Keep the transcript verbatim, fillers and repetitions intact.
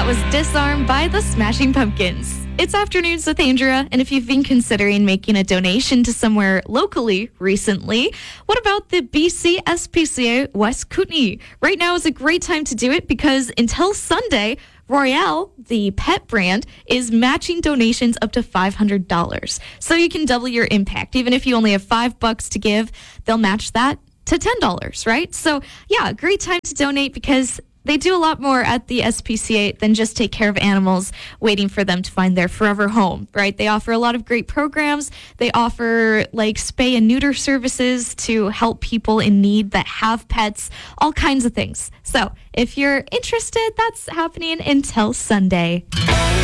That was Disarm by the Smashing Pumpkins. It's Afternoons with Andrea, and if you've been considering making a donation to somewhere locally recently, what about the B C S P C A West Kootenay? Right now is a great time to do it because until Sunday, Royale, the pet brand, is matching donations up to five hundred dollars. So you can double your impact. Even if you only have five bucks to give, they'll match that to ten dollars, right? So yeah, great time to donate because they do a lot more at the S P C A than just take care of animals waiting for them to find their forever home, right? They offer a lot of great programs. They offer like spay and neuter services to help people in need that have pets, all kinds of things. So if you're interested, that's happening until Sunday.